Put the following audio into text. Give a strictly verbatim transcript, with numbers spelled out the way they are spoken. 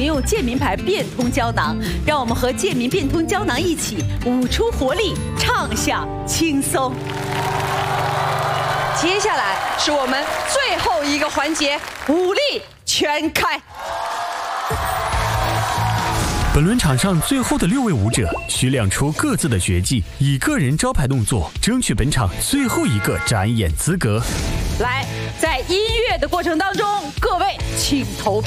用健民牌变通胶囊，让我们和健民变通胶囊一起舞出活力，畅享轻松。 接下来是我们最后一个环节，武力全开。 本轮场上最后的六位舞者需亮出各自的绝技，以个人招牌动作争取本场最后一个展演资格。 来，在音乐的过程当中，各位请投票。